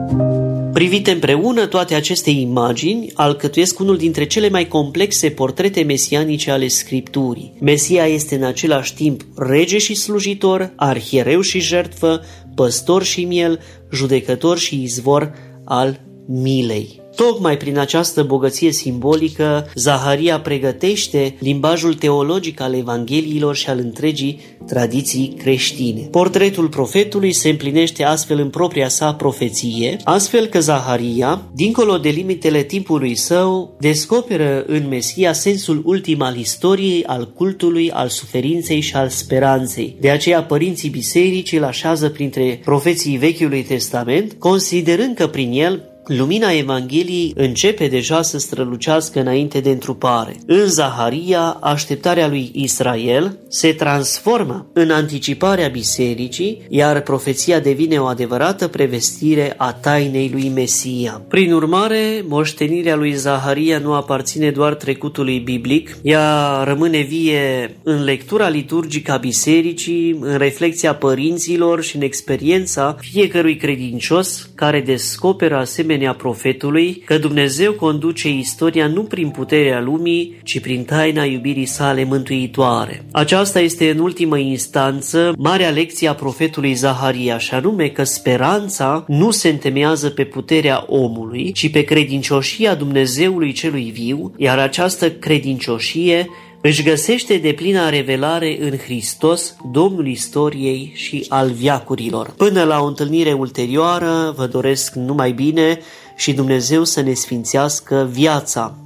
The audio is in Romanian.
Privite împreună, toate aceste imagini alcătuiesc unul dintre cele mai complexe portrete mesianice ale Scripturii. Mesia este în același timp rege și slujitor, arhiereu și jertfă, păstor și miel, judecător și izvor al milei. Tocmai prin această bogăție simbolică, Zaharia pregătește limbajul teologic al Evangheliilor și al întregii tradiții creștine. Portretul profetului se împlinește astfel în propria sa profeție, astfel că Zaharia, dincolo de limitele timpului său, descoperă în Mesia sensul ultim al istoriei, al cultului, al suferinței și al speranței. De aceea părinții bisericii îl așează printre profeții Vechiului Testament, considerând că prin el lumina Evangheliei începe deja să strălucească înainte de întrupare. În Zaharia, așteptarea lui Israel se transformă în anticiparea bisericii, iar profeția devine o adevărată prevestire a tainei lui Mesia. Prin urmare, moștenirea lui Zaharia nu aparține doar trecutului biblic, ea rămâne vie în lectura liturgică a bisericii, în reflexia părinților și în experiența fiecărui credincios care descoperă asemenea profetului că Dumnezeu conduce istoria nu prin puterea lumii, ci prin taina iubirii sale mântuitoare. Aceasta este în ultimă instanță marea lecție a profetului Zaharia, și anume că speranța nu se întemeiază pe puterea omului, ci pe credincioșia Dumnezeului celui viu, iar această credincioșie își găsește deplina revelare în Hristos, Domnul istoriei și al veacurilor. Până la o întâlnire ulterioară, vă doresc numai bine și Dumnezeu să ne sfințească viața.